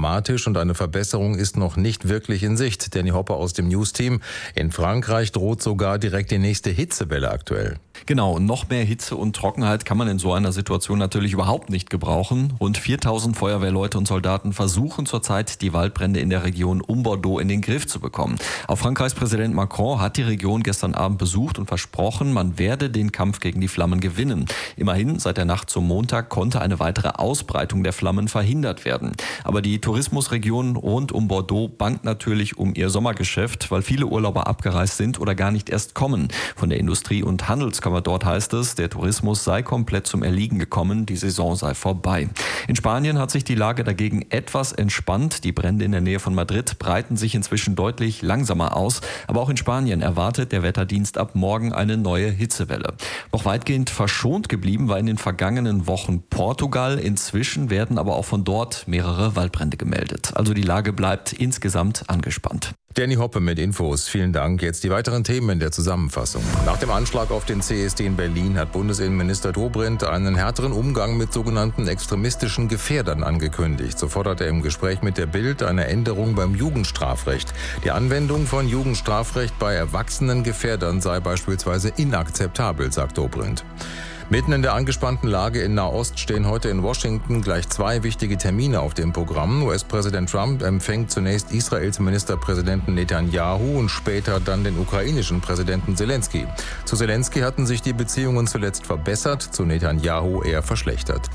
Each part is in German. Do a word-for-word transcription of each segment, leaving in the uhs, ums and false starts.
dramatisch und eine Verbesserung ist noch nicht wirklich in Sicht. Danny Hopper aus dem News-Team. In Frankreich droht sogar direkt die nächste Hitzewelle aktuell. Genau, und noch mehr Hitze und Trockenheit kann man in so einer Situation natürlich überhaupt nicht gebrauchen. Rund viertausend Feuerwehrleute und Soldaten versuchen zurzeit, die Waldbrände in der Region um Bordeaux in den Griff zu bekommen. Auch Frankreichs Präsident Macron hat die Region gestern Abend besucht und versprochen, man werde den Kampf gegen die Flammen gewinnen. Immerhin, seit der Nacht zum Montag konnte eine weitere Ausbreitung der Flammen verhindert werden. Aber die Tourismusregion rund um Bordeaux bangt natürlich um ihr Sommergeschäft, weil viele Urlauber abgereist sind oder gar nicht erst kommen. Von der Industrie- und Handelskammer dort heißt es, der Tourismus sei komplett zum Erliegen gekommen, die Saison sei vorbei. In Spanien hat sich die Lage dagegen etwas entspannt. Die Brände in der Nähe von Madrid breiten sich inzwischen deutlich langsamer aus. Aber auch in Spanien erwartet der Wetterdienst ab morgen eine neue Hitzewelle. Noch weitgehend verschont geblieben war in den vergangenen Wochen Portugal. Inzwischen werden aber auch von dort mehrere Waldbrände gemeldet. Also die Lage bleibt insgesamt angespannt. Danny Hoppe mit Infos. Vielen Dank. Jetzt die weiteren Themen in der Zusammenfassung. Nach dem Anschlag auf den C S D in Berlin hat Bundesinnenminister Dobrindt einen härteren Umgang mit sogenannten extremistischen Gefährdern angekündigt. So fordert er im Gespräch mit der Bild eine Änderung beim Jugendstrafrecht. Die Anwendung von Jugendstrafrecht bei erwachsenen Gefährdern sei beispielsweise inakzeptabel, sagt Dobrindt. Mitten in der angespannten Lage in Nahost stehen heute in Washington gleich zwei wichtige Termine auf dem Programm. U S-Präsident Trump empfängt zunächst Israels Ministerpräsidenten Netanyahu und später dann den ukrainischen Präsidenten Zelensky. Zu Zelensky hatten sich die Beziehungen zuletzt verbessert, zu Netanyahu eher verschlechtert.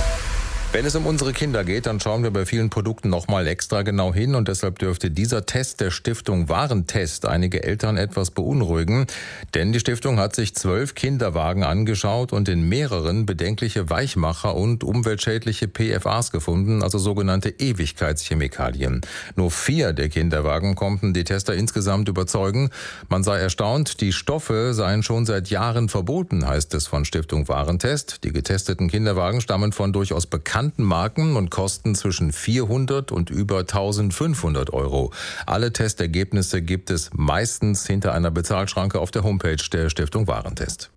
Wenn es um unsere Kinder geht, dann schauen wir bei vielen Produkten nochmal extra genau hin und deshalb dürfte dieser Test der Stiftung Warentest einige Eltern etwas beunruhigen. Denn die Stiftung hat sich zwölf Kinderwagen angeschaut und in mehreren bedenkliche Weichmacher und umweltschädliche P F As gefunden, also sogenannte Ewigkeitschemikalien. Nur vier der Kinderwagen konnten die Tester insgesamt überzeugen. Man sei erstaunt, die Stoffe seien schon seit Jahren verboten, heißt es von Stiftung Warentest. Die getesteten Kinderwagen stammen von durchaus bekannten Marken und kosten zwischen vierhundert und über eintausendfünfhundert Euro. Alle Testergebnisse gibt es meistens hinter einer Bezahlschranke auf der Homepage der Stiftung Warentest.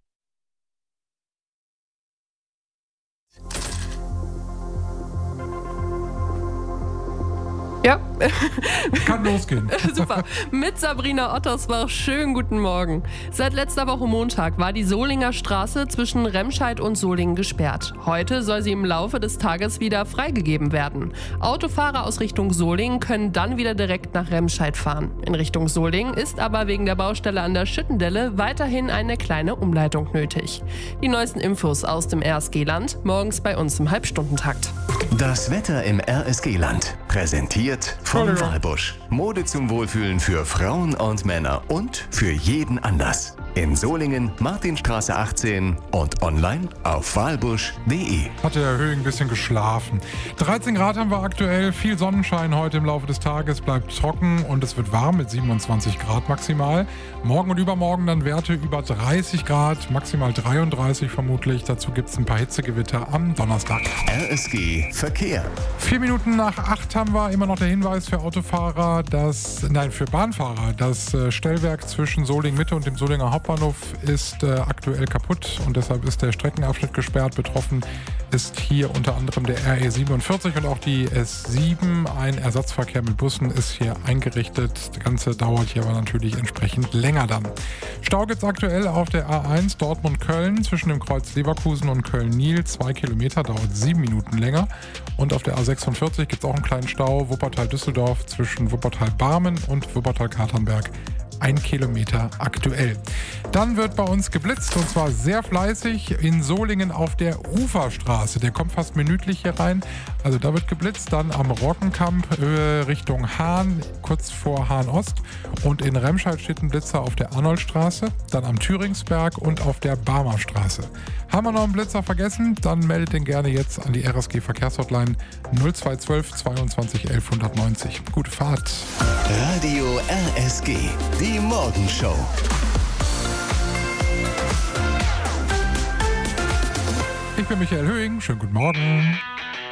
Ja. Kann losgehen. Super. Mit Sabrina Ottersbach. Schönen guten Morgen. Seit letzter Woche Montag war die Solinger Straße zwischen Remscheid und Solingen gesperrt. Heute soll sie im Laufe des Tages wieder freigegeben werden. Autofahrer aus Richtung Solingen können dann wieder direkt nach Remscheid fahren. In Richtung Solingen ist aber wegen der Baustelle an der Schüttendelle weiterhin eine kleine Umleitung nötig. Die neuesten Infos aus dem R S G-Land morgens bei uns im Halbstundentakt. Das Wetter im R S G-Land. Präsentiert von Walbusch. Mode zum Wohlfühlen für Frauen und Männer und für jeden Anlass. In Solingen, Martinstraße achtzehn und online auf walbusch punkt de. Hatte der Höhe ein bisschen geschlafen. dreizehn Grad haben wir aktuell, viel Sonnenschein heute im Laufe des Tages, bleibt trocken und es wird warm mit siebenundzwanzig Grad maximal. Morgen und übermorgen dann Werte über dreißig Grad, maximal dreiunddreißig vermutlich. Dazu gibt es ein paar Hitzegewitter am Donnerstag. R S G Verkehr. Vier Minuten nach acht haben wir immer noch der Hinweis für Autofahrer, dass, nein, für Bahnfahrer, das Stellwerk zwischen Solingen Mitte und dem Solinger Hauptbahnhof ist äh, aktuell kaputt und deshalb ist der Streckenabschnitt gesperrt. Betroffen ist hier unter anderem der R E siebenundvierzig und auch die S sieben. Ein Ersatzverkehr mit Bussen ist hier eingerichtet. Das Ganze dauert hier aber natürlich entsprechend länger dann. Stau gibt es aktuell auf der A eins Dortmund-Köln zwischen dem Kreuz Leverkusen und Köln-Niel. Zwei Kilometer, dauert sieben Minuten länger. Und auf der A sechsundvierzig gibt es auch einen kleinen Stau. Wuppertal-Düsseldorf zwischen Wuppertal-Barmen und Wuppertal-Katernberg. Ein Kilometer aktuell. Dann wird bei uns geblitzt und zwar sehr fleißig in Solingen auf der Uferstraße. Der kommt fast minütlich hier rein. Also da wird geblitzt. Dann am Rockenkamp äh, Richtung Hahn, kurz vor Hahn-Ost. Und in Remscheid steht ein Blitzer auf der Arnoldstraße, dann am Thüringsberg und auf der Barmerstraße. Haben wir noch einen Blitzer vergessen? Dann meldet den gerne jetzt an die R S G Verkehrshotline null zwei zwölf zweiundzwanzig elf neunzig. Gute Fahrt. Radio R S G, die Morgenshow. Ich bin Michael Höhing. Schönen guten Morgen.